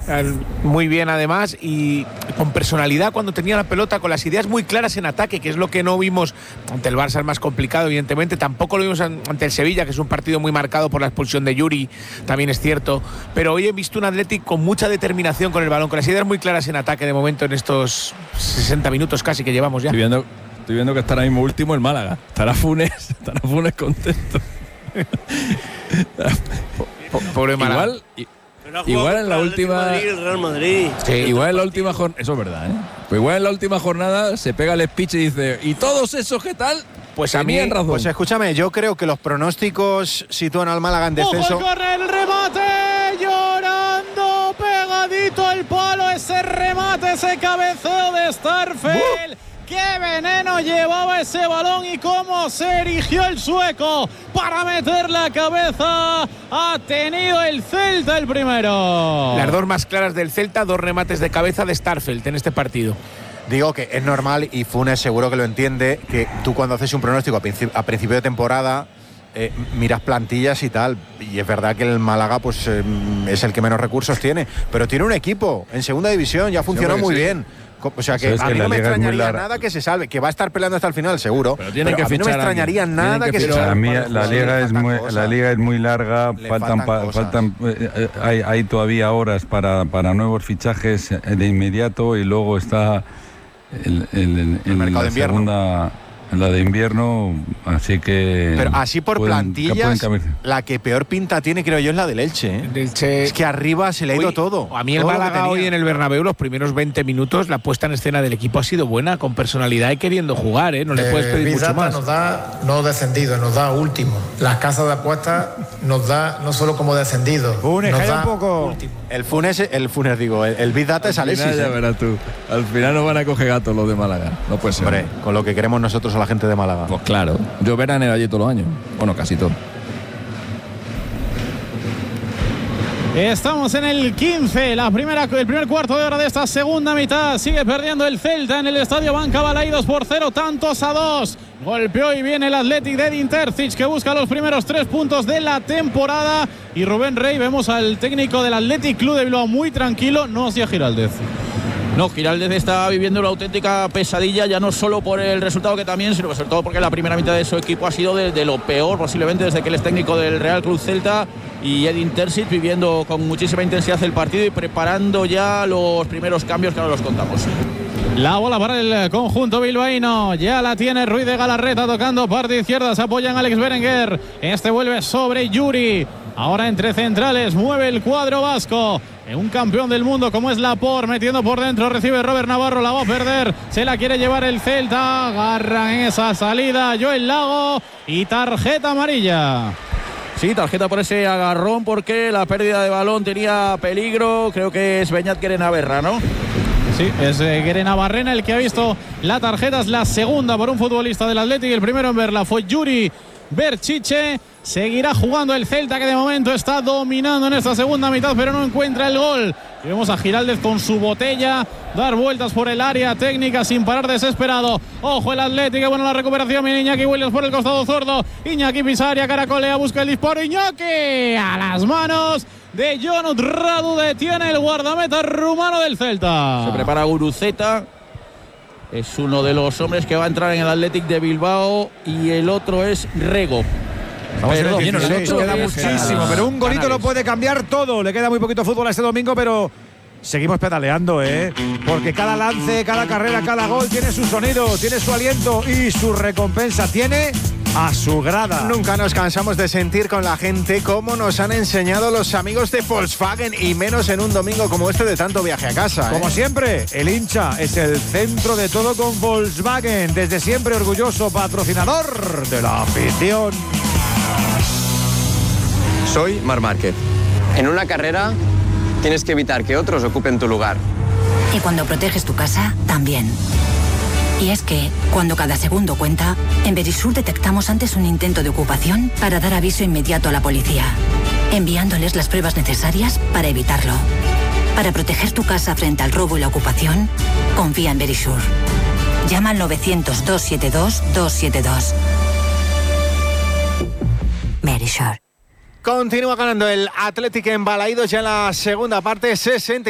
muy bien además, y con personalidad cuando tenía la pelota, con las ideas muy claras en ataque, que es lo que no vimos ante el Barça, el más complicado, evidentemente. Tampoco lo vimos ante el Sevilla, que es un partido muy marcado por la expulsión de Yuri, también es cierto. Pero hoy he visto un Athletic con mucha determinación con el balón, con las ideas muy claras en ataque de momento en estos 60 minutos casi que llevamos ya. Estoy viendo que está ahora mismo último el Málaga. Estará Funes contento. Pobre Málaga. Igual en la última. Real Madrid. Sí, igual en la última jornada. Eso es verdad, ¿eh? Pues igual en la última jornada se pega el speech y dice: ¿y todos esos qué tal? Pues a mí en razón. Pues escúchame, yo creo que los pronósticos sitúan al Málaga en descenso. ¡Ojo, corre el remate! Llorando, pegadito al palo, ese remate, ese cabeceo de Starfelt. ¡Qué veneno llevaba ese balón y cómo se erigió el sueco para meter la cabeza! Ha tenido el Celta el primero. Las dos más claras del Celta, dos remates de cabeza de Starfelt en este partido. Digo que es normal, y Funes seguro que lo entiende, que tú cuando haces un pronóstico a principio de temporada miras plantillas y tal, y es verdad que el Málaga pues es el que menos recursos tiene, pero tiene un equipo en segunda división, ya funcionó muy bien. O sea que a mí no me extrañaría nada que se salve, que va a estar peleando hasta el final seguro, pero a mí no me extrañaría nada que se salve. A mí la liga es muy larga, faltan hay todavía horas para nuevos fichajes de inmediato, y luego está el mercado de invierno. La de invierno, así que... Pero así por plantillas, la que peor pinta tiene, creo yo, es la del Elche, ¿eh? Elche, es que arriba se le ha ido todo. A mí el Málaga hoy en el Bernabéu, los primeros 20 minutos, la puesta en escena del equipo ha sido buena, con personalidad y queriendo jugar, ¿eh? No le puedes pedir mucho más. Nos da no descendido, nos da último. Las casas de apuestas nos da no solo como descendido, Funes, nos da un poco. Último. El Big Data es Alexis. Ya verás tú. Al final no van a coger gatos los de Málaga. No puede ser. Hombre, con lo que queremos nosotros a la gente de Málaga. Pues claro. Yo veraneo allí todos los años. Bueno, casi todo. Estamos en el 15, el primer cuarto de hora de esta segunda mitad. Sigue perdiendo el Celta en el estadio Banca Balaidos por 0-2. Golpeó y viene el Athletic de Edin Terzic, que busca los primeros 3 puntos de la temporada. Y Rubén Rey, vemos al técnico del Athletic Club de Bilbao muy tranquilo, no hacia Giraldez. No, Giraldez está viviendo una auténtica pesadilla, ya no solo por el resultado que también, sino sobre todo porque la primera mitad de su equipo ha sido de lo peor posiblemente desde que él es técnico del Real Club Celta, y Edin Terzic viviendo con muchísima intensidad el partido y preparando ya los primeros cambios que ahora los contamos. La bola para el conjunto bilbaíno, ya la tiene Ruiz de Galarreta tocando parte izquierda, se apoya en Alex Berenguer, este vuelve sobre Yuri, ahora entre centrales, mueve el cuadro vasco. Un campeón del mundo como es Laporte, metiendo por dentro, recibe Robert Navarro, la va a perder, se la quiere llevar el Celta, agarran en esa salida Joel Lago y tarjeta amarilla. Sí, tarjeta por ese agarrón porque la pérdida de balón tenía peligro, creo que es Beñat Guerenabarrena, ¿no? Sí, es Guerenabarrena el que ha visto la tarjeta, es la segunda por un futbolista del Athletic, el primero en verla fue Yuri Berchiche. Seguirá jugando el Celta, que de momento está dominando en esta segunda mitad, pero no encuentra el gol. Y vemos a Giraldez con su botella dar vueltas por el área técnica sin parar, desesperado. Ojo el Atlético, bueno la recuperación, viene Iñaki Williams por el costado zurdo. Iñaki pisa área, caracolea, busca el disparo. Iñaki a las manos de Jonut Radu, detiene el guardameta rumano del Celta. Se prepara Guruceta. Es uno de los hombres que va a entrar en el Athletic de Bilbao y el otro es Rego. Queda muchísimo, pero un golito lo puede cambiar todo. Le queda muy poquito fútbol a este domingo, pero seguimos pedaleando, porque cada lance, cada carrera, cada gol tiene su sonido, tiene su aliento y su recompensa. Tiene a su grada. Nunca nos cansamos de sentir con la gente cómo nos han enseñado los amigos de Volkswagen, y menos en un domingo como este de tanto viaje a casa. Como siempre, el hincha es el centro de todo con Volkswagen. Desde siempre orgulloso patrocinador de la afición. Soy Marc Márquez. En una carrera tienes que evitar que otros ocupen tu lugar. Y cuando proteges tu casa, también. Y es que, cuando cada segundo cuenta, en Verisur detectamos antes un intento de ocupación para dar aviso inmediato a la policía, enviándoles las pruebas necesarias para evitarlo. Para proteger tu casa frente al robo y la ocupación, confía en Verisur. Llama al 900-272-272. Verisur. Continúa ganando el Athletic en Balaidos ya en la segunda parte, 60.